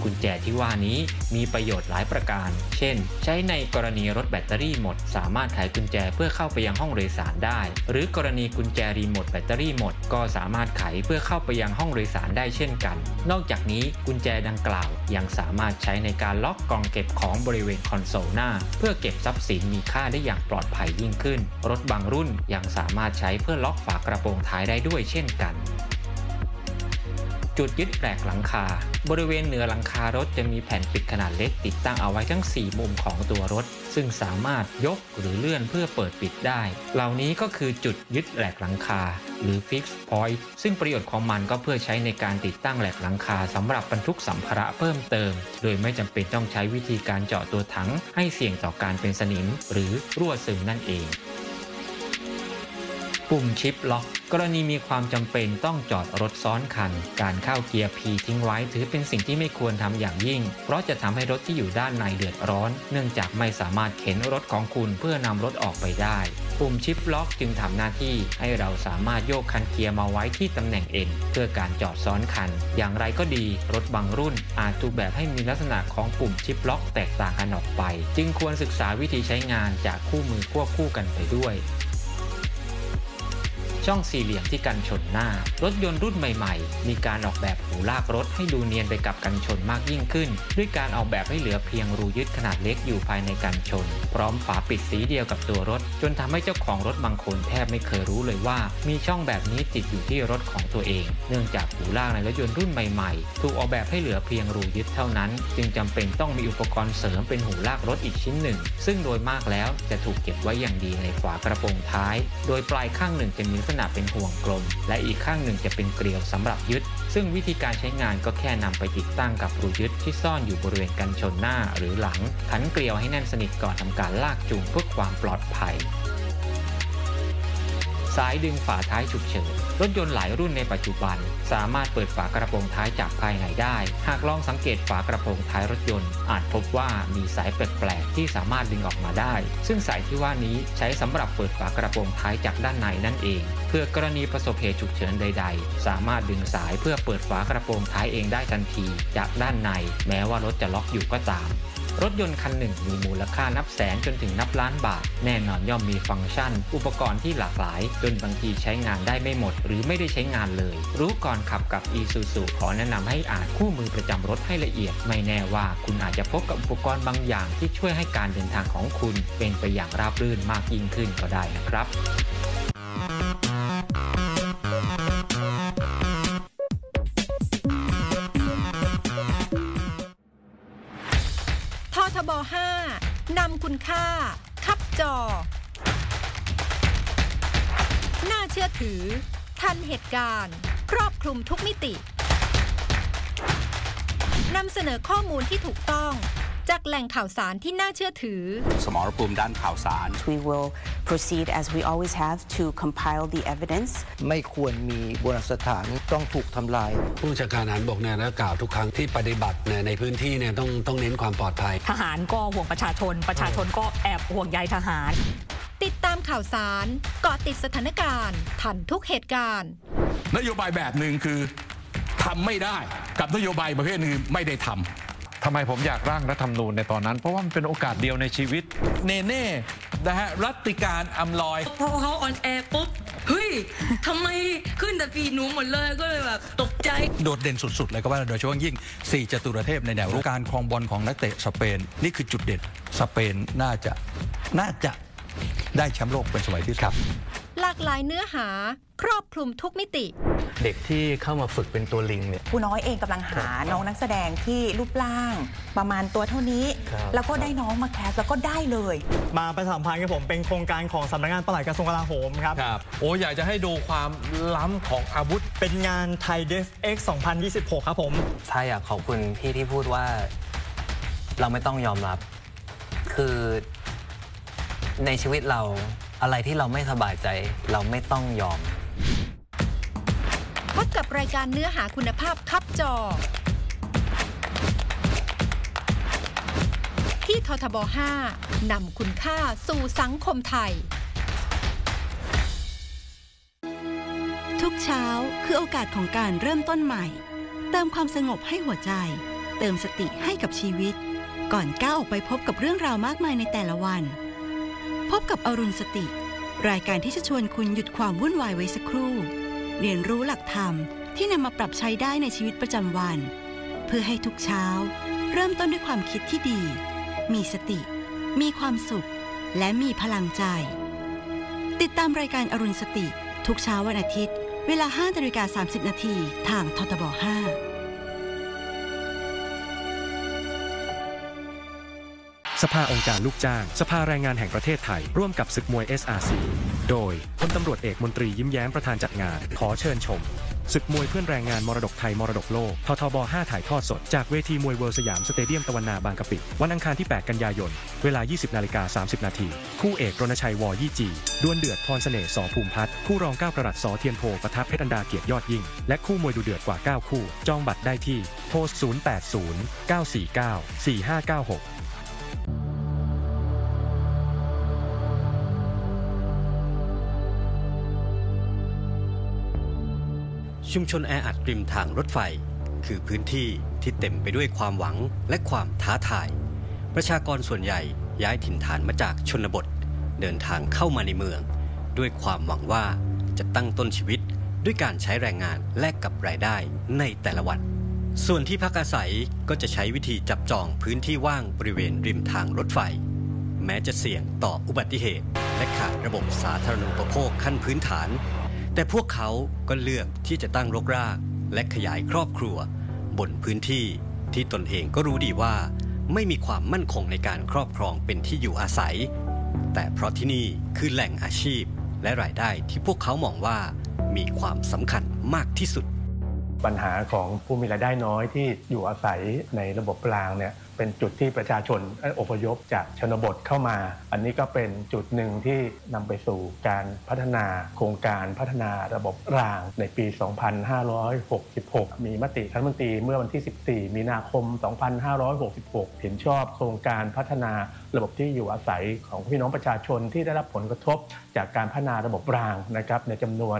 กุญแจที่ว่านี้มีประโยชน์หลายประการเช่นใช้ในกรณีรถแบตเตอรี่หมดสามารถไขกุญแจเพื่อเข้าไปยังห้องโดยสารได้หรือกรณีกุญแจรีโมทแบตเตอรี่หมดก็สามารถไขเพื่อเข้าไปยังห้องโดยสารได้เช่นกันนอกจากนี้กุญแจดังกล่าวยังสามารถใช้ในการล็อกกล่องเก็บของบริเวณคอนโซลหน้าเพื่อเก็บทรัพย์สินมีค่าได้อย่างปลอดภัยยิ่งขึ้นรถบางรุ่นยังสามารถใช้เพื่อล็อกฝากระโปรงท้ายได้ด้วยเช่นกันจุดยึดแปลกหลังคาบริเวณเหนือหลังคารถจะมีแผ่นปิดขนาดเล็กติดตั้งเอาไว้ทั้ง4มุมของตัวรถซึ่งสามารถยกหรือเลื่อนเพื่อเปิดปิดได้เหล่านี้ก็คือจุดยึดแหลกหลังคาหรือ Fix Point ซึ่งประโยชน์ของมันก็เพื่อใช้ในการติดตั้งแหลกหลังคาสำหรับบรรทุกสัมภาระเพิ่มเติมโดยไม่จำเป็นต้องใช้วิธีการเจาะตัวถังให้เสี่ยงต่อการเป็นสนิมหรือรั่วซึมนั่นเองปุ่มชิปล็อกกรณีมีความจำเป็นต้องจอดรถซ้อนคันการเข้าเกียร์ P ทิ้งไว้ถือเป็นสิ่งที่ไม่ควรทำอย่างยิ่งเพราะจะทำให้รถที่อยู่ด้านในเดือดร้อนเนื่องจากไม่สามารถเข็นรถของคุณเพื่อนำรถออกไปได้ปุ่มชิปล็อกจึงทำหน้าที่ให้เราสามารถโยกคันเกียร์มาไว้ที่ตำแหน่ง N เพื่อการจอดซ้อนคันอย่างไรก็ดีรถบางรุ่นอาจถูกแบบให้มีลักษณะของปุ่มชิปล็อกแตกต่างกันออกไปจึงควรศึกษาวิธีใช้งานจากคู่มือควบคู่กันไปด้วยช่องสี่เหลี่ยมที่กันชนหน้ารถยนต์รุ่นใหม่ๆมีการออกแบบหูลากรถให้ดูเนียนไปกับกันชนมากยิ่งขึ้นด้วยการออกแบบให้เหลือเพียงรูยึดขนาดเล็กอยู่ภายในกันชนพร้อมฝาปิดสีเดียวกับตัวรถจนทำให้เจ้าของรถบางคนแทบไม่เคยรู้เลยว่ามีช่องแบบนี้ติดอยู่ที่รถของตัวเองเนื่องจากหูลากในรถยนต์รุ่นใหม่ๆถูกออกแบบให้เหลือเพียงรูยึดเท่านั้นจึงจำเป็นต้องมีอุปกรณ์เสริมเป็นหูลากรถอีกชิ้นหนึ่งซึ่งโดยมากแล้วจะถูกเก็บไว้อย่างดีในฝากระโปรงท้ายโดยปลายข้างหนึ่งจะมีลักษณะเป็นห่วงกลมและอีกข้างหนึ่งจะเป็นเกลียวสำหรับยึดซึ่งวิธีการใช้งานก็แค่นำไปติดตั้งกับรูยึดที่ซ่อนอยู่บริเวณกันชนหน้าหรือหลังขันเกลียวให้แน่นสนิทก่อนทำการลากจูงเพื่อความปลอดภัยสายดึงฝาท้ายฉุกเฉินรถยนต์หลายรุ่นในปัจจุบันสามารถเปิดฝากระโปรงท้ายจากภายในได้หากลองสังเกตฝากระโปรงท้ายรถยนต์อาจพบว่ามีสายแปลกๆที่สามารถดึงออกมาได้ซึ่งสายที่ว่านี้ใช้สำหรับเปิดฝากระโปรงท้ายจากด้านในนั่นเองเพื่อกรณีประสบเหตุฉุกเฉินใดๆสามารถดึงสายเพื่อเปิดฝากระโปรงท้ายเองได้ทันทีจากด้านในแม้ว่ารถจะล็อกอยู่ก็ตามรถยนต์คันหนึ่งมีมูลค่านับแสนจนถึงนับล้านบาทแน่นอนย่อมมีฟังก์ชันอุปกรณ์ที่หลากหลายจนบางทีใช้งานได้ไม่หมดหรือไม่ได้ใช้งานเลยรู้ก่อนขับกับ Isuzu ขอแนะนำให้อ่านคู่มือประจำรถให้ละเอียดไม่แน่ว่าคุณอาจจะพบกับอุปกรณ์บางอย่างที่ช่วยให้การเดินทางของคุณเป็นไปอย่างราบรื่นมากยิ่งขึ้นก็ได้นะครับทบ5 นำคุณค่าคับจอน่าเชื่อถือทันเหตุการณ์ครอบคลุมทุกมิตินำเสนอข้อมูลที่ถูกต้องจากแหล่งข่าวสารที่น่าเชื่อถือสมรภูมิด้านข่าวสาร We will proceed as we always have to compile the evidence ไม่ควรมีโบราณสถานต้องถูกทำลายผู้บัญชาการทหารบกเนี่ยกล่าวทุกครั้งที่ปฏิบัติในพื้นที่เนี่ยต้องเน้นความปลอดภัยทหารก็ห่วงประชาชนก็แอบห่วงใยทหารติดตามข่าวสารเกาะติดสถานการณ์ทันทุกเหตุการณ์นโยบายแบบหนึ่งคือทำไม่ได้กับนโยบายประเภทนึงไม่ได้ทำทำไมผมอยากร่างรัฐธรรมนูญในตอนนั้นเพราะว่ามันเป็นโอกาสเดียวในชีวิตเน่นะฮะรัติการอำลอยพอเขาออนแอร์ปุ๊บเฮ้ยทำไมขึ้นแต่ปีหนูหมดเลยก็เลยแบบตกใจโดดเด่นสุดๆเลยก็ว่าโดยเฉพาะยิ่ง4จตุรเทพในแนวรุกการครองบอลของนักเตะสเปนนี่คือจุดเด่นสเปนน่าจะได้แชมป์โลกเป็นสมัยที่ครับหลากหลายเนื้อหาครอบคลุมทุกมิติเด็กที่เข้ามาฝึกเป็นตัวลิงเนี่ยผู้น้อยเองกำลังหาน้องนักแสดงที่รูปร่างประมาณตัวเท่านี้แล้วก็ได้น้องมาแคสแล้วก็ได้เลยมาประชาสัมพันธ์กับผมเป็นโครงการของสำนักงานปลัดกระทรวงกลาโหมครับโอ้อยากจะให้ดูความล้ำของอาวุธเป็นงานไทย DefX 2026ครับผมใช่อยากขอบคุณพี่ที่พูดว่าเราไม่ต้องยอมรับคือในชีวิตเราอะไรที่เราไม่สบายใจเราไม่ต้องยอมพบกับรายการเนื้อหาคุณภาพคับจอที่ททบ5 นำคุณค่าสู่สังคมไทยทุกเช้าคือโอกาสของการเริ่มต้นใหม่เติมความสงบให้หัวใจเติมสติให้กับชีวิตก่อนก้าวออกไปพบกับเรื่องราวมากมายในแต่ละวันพบกับอรุณสติรายการที่จะชวนคุณหยุดความวุ่นวายไว้สักครู่เรียนรู้หลักธรรมที่นำมาปรับใช้ได้ในชีวิตประจำวันเพื่อให้ทุกเช้าเริ่มต้นด้วยความคิดที่ดีมีสติมีความสุขและมีพลังใจติดตามรายการอรุณสติทุกเช้าวันอาทิตย์เวลา 5:30 นาทีทางททบ 5 สภาองค์การลูกจ้างสภาแรงงานแห่งประเทศไทยร่วมกับศึกมวย SRC โดยพลตำรวจเอกมนตรียิ้มแย้มประธานจัดงานขอเชิญชมศึกมวยเพื่อนแรงงานมรดกไทยมรดกโลกททบ 5 ถ่ายทอดสดจากเวทีมวยเวิลด์สยามสเตเดียมตะวันนาบางกะปิวันอังคารที่ 8 กันยายนเวลา 20:30 นาทีคู่เอกรณชัยวยี่จีดวลเดือดพรเสน่ห์สภูมิพัฒน์คู่รองก้าวประหลัดสเทียนโพปะทะเพชรอันดาเกียรติยอดยิ่งและคู่มวยดูเดือดกว่า9คู่จองบัตรได้ที่โทร 080 949 4596 ชุมชนแออัดริมทางรถไฟคือพื้นที่ที่เต็มไปด้วยความหวังและความท้าทายประชากรส่วนใหญ่ย้ายถิ่นฐานมาจากชนบทเดินทางเข้ามาในเมืองด้วยความหวังว่าจะตั้งต้นชีวิตด้วยการใช้แรงงานแลกกับรายได้ในแต่ละวันส่วนที่พักอาศัยก็จะใช้วิธีจับจองพื้นที่ว่างบริเวณริมทางรถไฟแม้จะเสี่ยงต่ออุบัติเหตุและขาดระบบสาธารณูปโภคขั้นพื้นฐานแต่พวกเขาก็เลือกที่จะตั้งรกรากและขยายครอบครัวบนพื้นที่ที่ตนเองก็รู้ดีว่าไม่มีความมั่นคงในการครอบครองเป็นที่อยู่อาศัยแต่เพราะที่นี่คือแหล่งอาชีพและรายได้ที่พวกเขามองว่ามีความสำคัญมากที่สุดปัญหาของผู้มีรายได้น้อยที่อยู่อาศัยในระบบรางเนี่ยเป็นจุดที่ประชาชนอพยพจากชนบทเข้ามาอันนี้ก็เป็นจุดหนึ่งที่นำไปสู่การพัฒนาโครงการพัฒนาระบบรางในปี 2566 มีมติคณะรัฐมนตรีเมื่อวันที่ 14 มีนาคม 2566 เห็นชอบโครงการพัฒนาระบบที่อยู่อาศัยของพี่น้องประชาชนที่ได้รับผลกระทบจากการพัฒนาระบบรางนะครับในจำนวน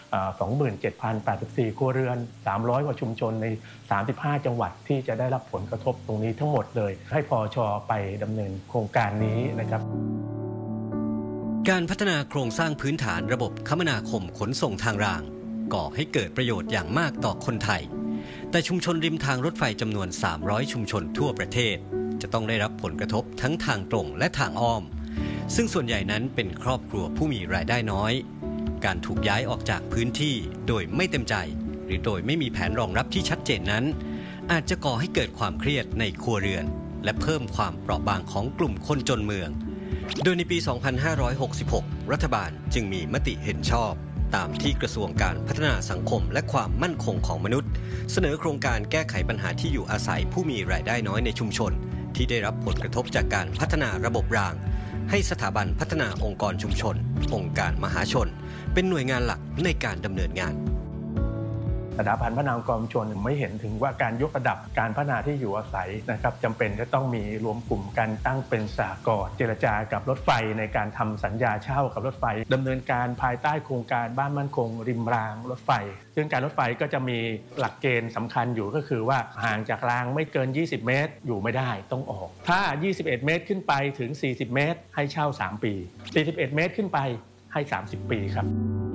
27,084 ครัวเรือน 300 กว่าชุมชนใน 35 จังหวัดที่จะได้รับผลกระทบตรงนี้ทั้งหมดเลยให้พช.ไปดำเนินโครงการนี้นะครับการพัฒนาโครงสร้างพื้นฐานระบบคมนาคมขนส่งทางรางก่อให้เกิดประโยชน์อย่างมากต่อคนไทยแต่ชุมชนริมทางรถไฟจำนวน 300 ชุมชนทั่วประเทศจะต้องได้รับผลกระทบทั้งทางตรงและทางอ้อมซึ่งส่วนใหญ่นั้นเป็นครอบครัวผู้มีรายได้น้อยการถูกย้ายออกจากพื้นที่โดยไม่เต็มใจหรือโดยไม่มีแผนรองรับที่ชัดเจนนั้นอาจจะก่อให้เกิดความเครียดในครัวเรือนและเพิ่มความเปราะบางของกลุ่มคนจนเมืองโดยในปี 2566 รัฐบาลจึงมีมติเห็นชอบตามที่กระทรวงการพัฒนาสังคมและความมั่นคงของมนุษย์เสนอโครงการแก้ไขปัญหาที่อยู่อาศัยผู้มีรายได้น้อยในชุมชนที่ได้รับผลกระทบจากการพัฒนาระบบรางให้สถาบันพัฒนาองค์กรชุมชนองค์การมหาชนเป็นหน่วยงานหลักในการดำเนินงานสถาบันพัฒนาองค์กรชุมชนไม่เห็นถึงว่าการยกระดับการพัฒนาที่อยู่อาศัยนะครับจำเป็นจะต้องมีรวมกลุ่มกันตั้งเป็นสหกรณ์เจรจากับรถไฟในการทำสัญญาเช่ากับรถไฟดำเนินการภายใต้โครงการบ้านมั่นคงริมรางรถไฟซึ่งการรถไฟก็จะมีหลักเกณฑ์สำคัญอยู่ก็คือว่าห่างจากรางไม่เกิน20 เมตรอยู่ไม่ได้ต้องออกถ้า21 เมตรขึ้นไปถึง40 เมตรให้เช่า3 ปี41 เมตรขึ้นไปให้30 ปีครับ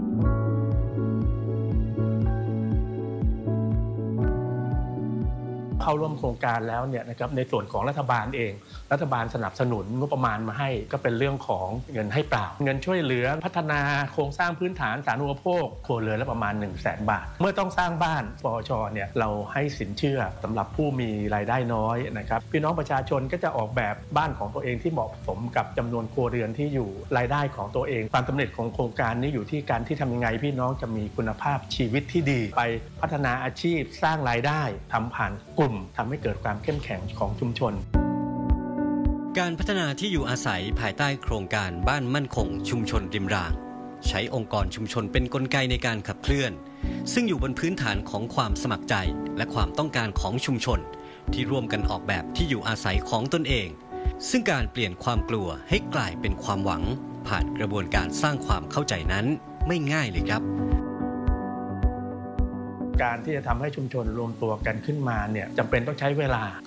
เข้าร่วมโครงการแล้วเนี่ยนะครับในส่วนของรัฐบาลเองรัฐบาลสนับสนุนงบประมาณมาให้ก็เป็นเรื่องของเงินให้เปล่าเงินช่วยเหลือพัฒนาโครงสร้างพื้นฐานสาธารณูปโภคครัวเรือนละประมาณ 100,000 บาทเมื่อต้องสร้างบ้านปช.เนี่ยเราให้สินเชื่อสำหรับผู้มีรายได้น้อยนะครับพี่น้องประชาชนก็จะออกแบบบ้านของตัวเองที่เหมาะสมกับจำนวนครัวเรือนที่อยู่รายได้ของตัวเองความสำเร็จของโครงการนี้อยู่ที่การที่ทำยังไงพี่น้องจะมีคุณภาพชีวิตที่ดีไปพัฒนาอาชีพสร้างรายได้ทำผ่านกลุ่มทำให้เกิดความเข้มแข็งของชุมชนการพัฒนาที่อยู่อาศัยภายใต้โครงการบ้านมั่นคงชุมชนริมรางใช้องค์กรชุมชนเป็นกลไกในการขับเคลื่อนซึ่งอยู่บนพื้นฐานของความสมัครใจและความต้องการของชุมชนที่ร่วมกันออกแบบที่อยู่อาศัยของตนเองซึ่งการเปลี่ยนความกลัวให้กลายเป็นความหวังผ่านกระบวนการสร้างความเข้าใจนั้นไม่ง่ายเลยครับการที่จะทำให้ชุมชนรวมตัวกันขึ้นมาเนี่ยจำเป็นต้องใช้เวลา